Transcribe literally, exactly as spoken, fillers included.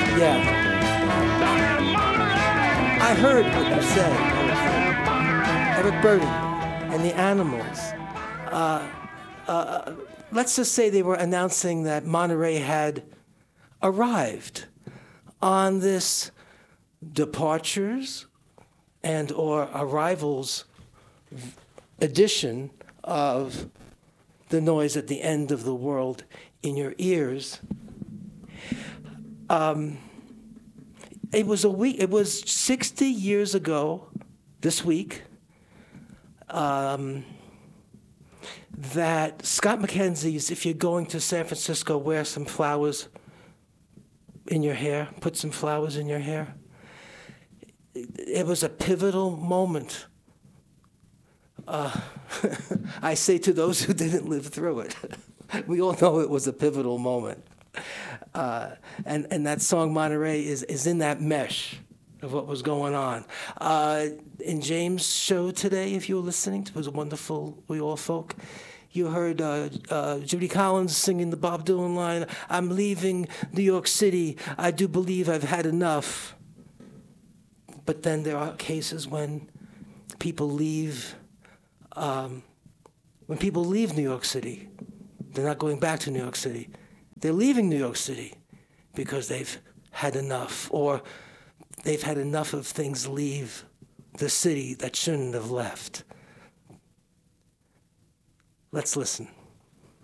Yeah. I heard what you said, Eric Burden, and the Animals. Uh, uh, let's just say they were announcing that Monterey had arrived on this departures and or arrivals edition of The Noise at the End of the World in Your Ears. Um, it was a week. It was sixty years ago, this week, um, that Scott McKenzie's "If You're Going to San Francisco, Wear Some Flowers in Your Hair, Put Some Flowers in Your Hair." It was a pivotal moment. Uh, I say to those who didn't live through it, we all know it was a pivotal moment. Uh, and, and that song, Monterey, is, is in that mesh of what was going on. Uh, in James' show today, if you were listening, it was a wonderful We All Folk. You heard uh, uh, Judy Collins singing the Bob Dylan line, "I'm leaving New York City, I do believe I've had enough." But then there are cases when people leave, um, when people leave New York City, they're not going back to New York City. They're leaving New York City because they've had enough, or they've had enough of things leave the city that shouldn't have left. Let's listen.